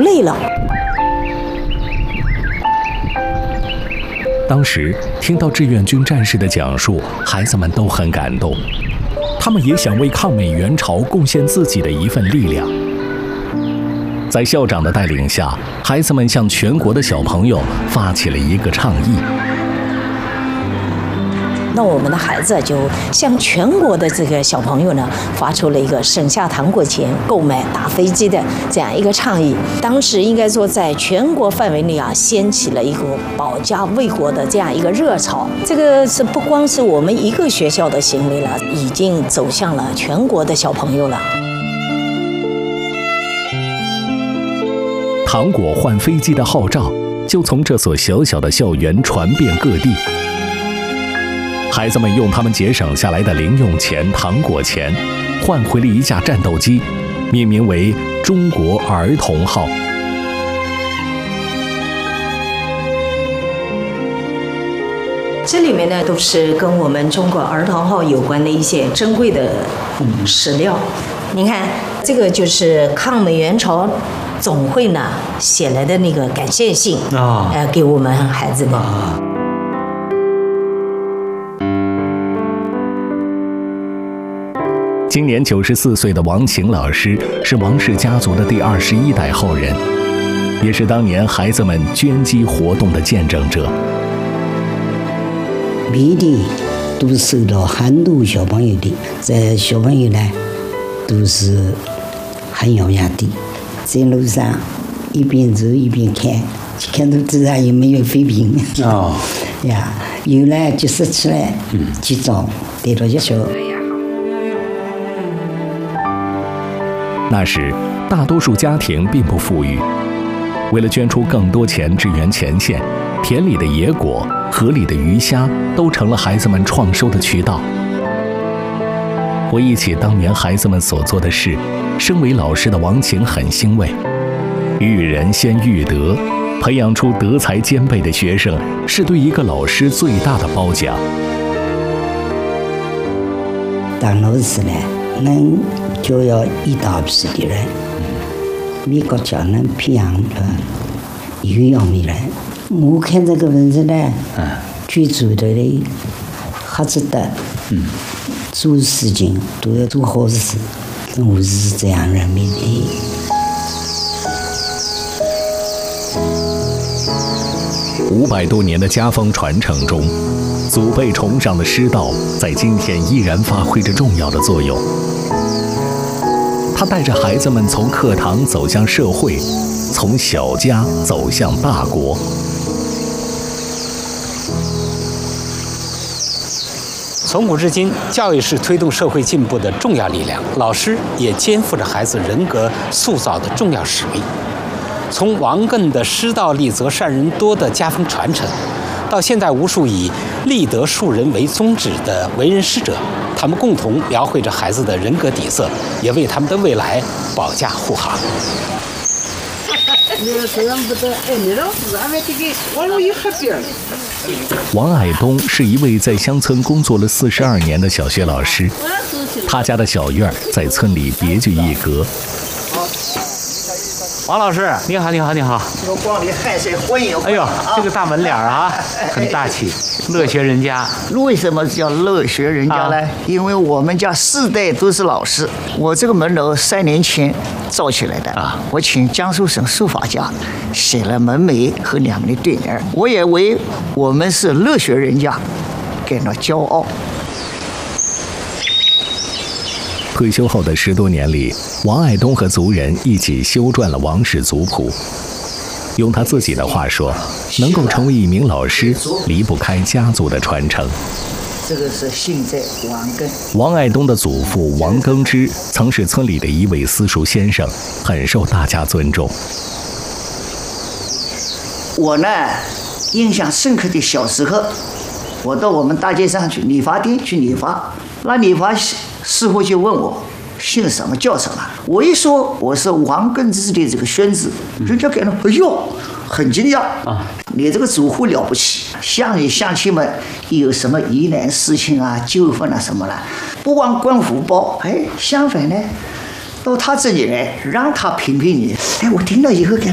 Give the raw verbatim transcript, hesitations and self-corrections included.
泪了。 当时听到志愿军战士的讲述，孩子们都很感动，他们也想为抗美援朝贡献自己的一份力量。在校长的带领下，孩子们向全国的小朋友发起了一个倡议。 那我们的孩子就向全国的这个小朋友呢，发出了一个省下糖果钱购买打飞机的这样一个倡议。当时应该说，在全国范围内啊，掀起了一股保家卫国的这样一个热潮。这个是不光是我们一个学校的行为了，已经走向了全国的小朋友了。 糖果换飞机的号召就从这所小小的校园传遍各地。孩子们用他们节省下来的零用钱、糖果钱，换回了一架战斗机，命名为“中国儿童号”。 这里面呢，都是跟我们中国儿童号有关的一些珍贵的史料。您看，这个就是抗美援朝总会呢写来的那个感谢信啊，呃，给我们孩子的。啊今年九十四岁的王晴老师是王氏家族的第二十一代后人，也是当年孩子们捐机活动的见证者。 每年都收到很多小朋友的，这小朋友呢都是很踉踉的，在路上一边走一边看，看到地上有没有废品哦呀，有了就拾起来，嗯，去找带到学校。 那时，大多数家庭并不富裕，为了捐出更多钱支援前线，田里的野果、河里的鱼虾都成了孩子们创收的渠道。回忆起当年孩子们所做的事，身为老师的王晴很欣慰。育人先育德，培养出德才兼备的学生，是对一个老师最大的褒奖。 当老师呢，能教育一大批的人，每个家能培养呃有样的人。我看这个问题呢，最主要的还值得，嗯，做事情都要做好事，我是这样认为的。 五百多年的家风传承中，祖辈崇尚的师道在今天依然发挥着重要的作用。他带着孩子们从课堂走向社会，从小家走向大国。 从古至今，教育是推动社会进步的重要力量，老师也肩负着孩子人格塑造的重要使命。从王艮的师道立则善人多的家风传承，到现在无数以立德树人为宗旨的为人师者，他们共同描绘着孩子的人格底色，也为他们的未来保驾护航。 王爱东是一位在乡村工作了四十二年的小学老师，他家的小院在村里别具一格。 王老师，你好，你好，你好！ 这个光里汗水欢迎。 哎呦，这个大门脸啊，很大气，乐学人家。 为什么叫乐学人家呢？啊、因为我们家四代都是老师。我这个门楼三年前造起来的啊，我请江苏省书法家写了门楣和两门的对联，我也为我们是乐学人家感到骄傲。 退休后的十多年里，王爱东和族人一起修撰了王氏族谱。用他自己的话说，能够成为一名老师，离不开家族的传承。 这个是姓在王庚。 王爱东的祖父王庚之曾是村里的一位私塾先生，很受大家尊重。 我呢，印象深刻的小时候，我到我们大街上去理发店去理发，那理发师傅就问我姓什么叫什么，我一说我是王庚之的这个孙子，人家感到哎呦很惊讶啊，你这个祖父了不起，乡里乡亲们有什么疑难事情啊、纠纷啊什么了，不往官府报，哎，相反呢，到他这里来让他评评你，哎，我听到以后感